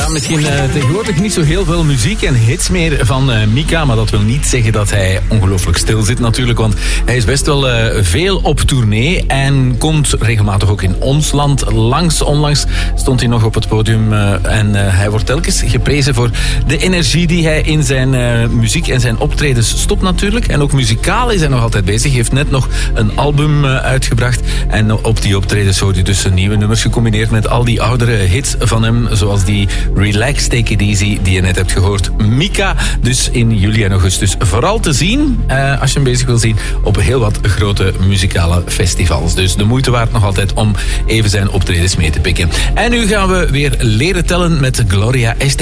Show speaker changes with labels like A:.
A: Ja, misschien tegenwoordig niet zo heel veel muziek en hits meer van Mika. Maar dat wil niet zeggen dat hij ongelooflijk stil zit natuurlijk. Want hij is best wel veel op tournee. En komt regelmatig ook in ons land langs. Onlangs stond hij nog op het podium. En hij wordt telkens geprezen voor de energie die hij in zijn muziek en zijn optredens stopt natuurlijk. En ook muzikaal is hij nog altijd bezig. Hij heeft net nog een album uitgebracht. En op die optredens hoort hij dus nieuwe nummers gecombineerd met al die oudere hits van hem. Zoals die Relax, Take It Easy die je net hebt gehoord. Mika, dus in juli en augustus vooral te zien, als je hem bezig wil zien, op heel wat grote muzikale festivals. Dus de moeite waard nog altijd om even zijn optredens mee te pikken. En nu gaan we weer leren tellen met Gloria Estefan.